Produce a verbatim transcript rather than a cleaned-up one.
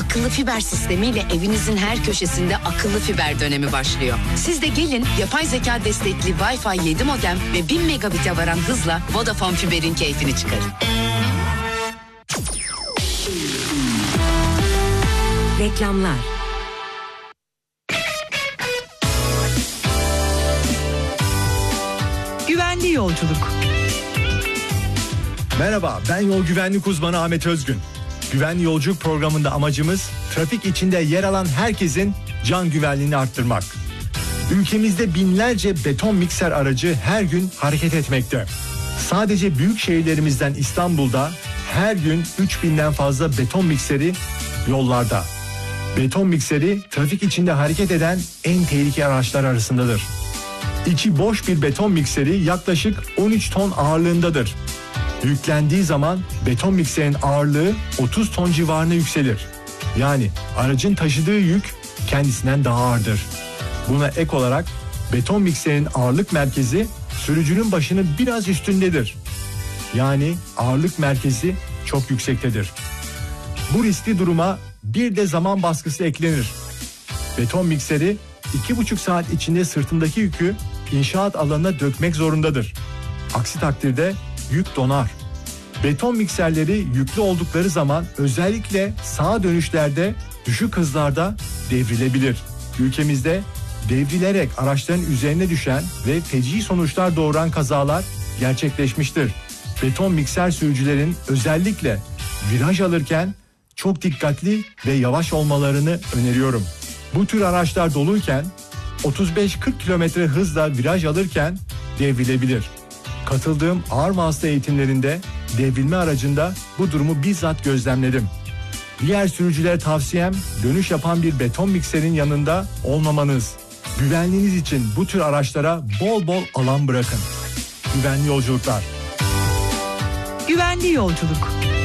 akıllı fiber sistemiyle evinizin her köşesinde akıllı fiber dönemi başlıyor. Siz de gelin yapay zeka destekli Wi-Fi yedi modem ve bin megabit'e varan hızla Vodafone Fiber'in keyfini çıkarın. Reklamlar. Güvenli yolculuk. Merhaba, ben yol güvenlik uzmanı Ahmet Özgün. Güvenli yolculuk programında amacımız trafik içinde yer alan herkesin can güvenliğini arttırmak. Ülkemizde binlerce beton mikser aracı her gün hareket etmekte. Sadece büyük şehirlerimizden İstanbul'da her gün üç binden fazla beton mikseri yollarda. Beton mikseri trafik içinde hareket eden en tehlikeli araçlar arasındadır. İçi boş bir beton mikseri yaklaşık on üç ton ağırlığındadır. Yüklendiği zaman beton mikserin ağırlığı otuz ton civarına yükselir. Yani aracın taşıdığı yük kendisinden daha ağırdır. Buna ek olarak beton mikserin ağırlık merkezi sürücünün başının biraz üstündedir. Yani ağırlık merkezi çok yüksektedir. Bu riskli duruma bir de zaman baskısı eklenir. Beton mikseri iki buçuk saat içinde sırtındaki yükü inşaat alanına dökmek zorundadır. Aksi takdirde yük donar. Beton mikserleri yüklü oldukları zaman özellikle sağa dönüşlerde düşük hızlarda devrilebilir. Ülkemizde devrilerek araçların üzerine düşen ve feci sonuçlar doğuran kazalar gerçekleşmiştir. Beton mikser sürücülerin özellikle viraj alırken çok dikkatli ve yavaş olmalarını öneriyorum. Bu tür araçlar doluyken otuz beş kırk kilometre hızla viraj alırken devrilebilir. Katıldığım ağır vasıta eğitimlerinde devrilme aracında bu durumu bizzat gözlemledim. Diğer sürücülere tavsiyem dönüş yapan bir beton mikserin yanında olmamanız. Güvenliğiniz için bu tür araçlara bol bol alan bırakın. Güvenli yolculuklar. Güvenli yolculuk.